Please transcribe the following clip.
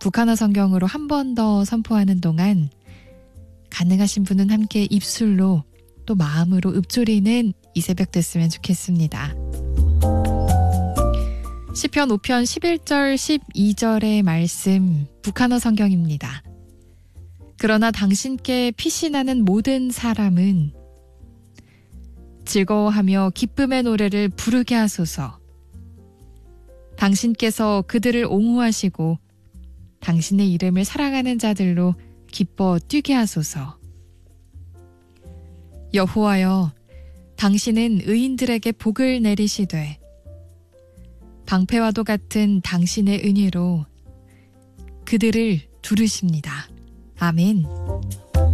북한어 성경으로 한 번 더 선포하는 동안 가능하신 분은 함께 입술로 또 마음으로 읊조리는 이 새벽 됐으면 좋겠습니다. 시편 5편 11절 12절의 말씀 북한어 성경입니다. 그러나 당신께 피신하는 모든 사람은 즐거워하며 기쁨의 노래를 부르게 하소서. 당신께서 그들을 옹호하시고 당신의 이름을 사랑하는 자들로 기뻐 뛰게 하소서. 여호와여, 당신은 의인들에게 복을 내리시되 방패와도 같은 당신의 은혜로 그들을 두르십니다. 아멘.